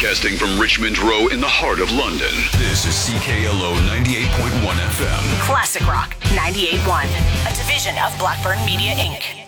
Broadcasting from Richmond Row in the heart of London. This is CKLO 98.1 FM. Classic Rock 98.1, a division of Blackburn Media Inc.